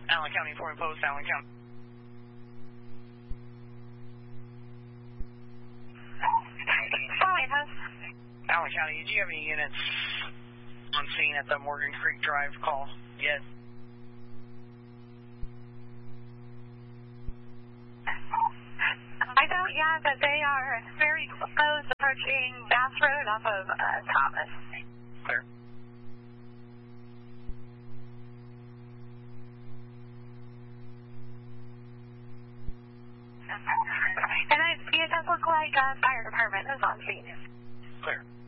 Allen County, Foreign Post, Allen County. Allen County, do you have any units on scene at the Morgan Creek Drive call yet? I don't yet, but they are very close, approaching Bass Road off of Thomas. Clear. And it does look like fire department is on scene. Clear.